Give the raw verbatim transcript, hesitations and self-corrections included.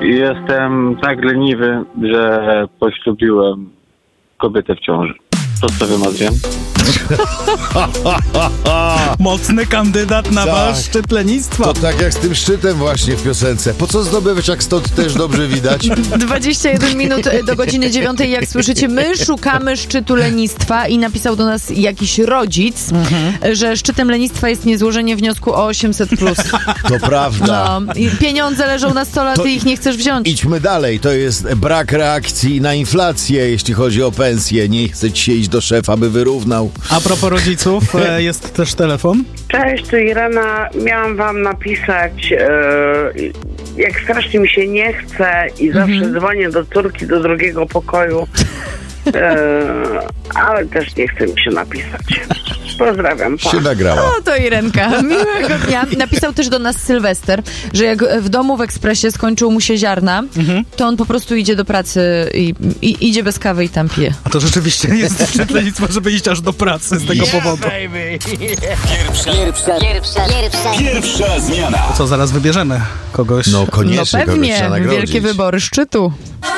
Jestem tak leniwy, że poślubiłem kobietę w ciąży. Pozdrawiam, Adrian. Mocny kandydat na Tak. wasz szczyt lenistwa. To tak jak z tym szczytem właśnie w piosence. Po co zdobywać, jak stąd też dobrze widać? dwadzieścia jeden minut do godziny dziewiątej. Jak słyszycie, my szukamy szczytu lenistwa i napisał do nas jakiś rodzic, mhm. że szczytem lenistwa jest niezłożenie wniosku o osiemset plus. To prawda. No, i pieniądze leżą na stole, a ty To ich nie chcesz wziąć. Idźmy dalej. To jest brak reakcji na inflację, jeśli chodzi o pensję. Nie chce ci się iść do szefa, by wyrównał. A propos rodziców, e, jest też telefon. Cześć, tu Irena. Miałam wam napisać, e, jak strasznie mi się nie chce i zawsze Mhm. dzwonię do córki do drugiego pokoju, e, ale też nie chce mi się napisać. Pozdrawiam, pa. Się nagrała. No to Irenka, miłego dnia. Napisał też do nas Sylwester, że jak w domu w ekspresie skończył mu się ziarna, mhm. to on po prostu idzie do pracy i, i idzie bez kawy i tam pije. A to rzeczywiście nie jest szczyt lenistwa, żeby iść aż do pracy z tego powodu. Pierwsza, pierwsza, pierwsza, pierwsza, pierwsza zmiana. To co, zaraz wybierzemy kogoś? No koniecznie No kogoś pewnie, trzeba nagrodzić. wielkie wybory szczytu.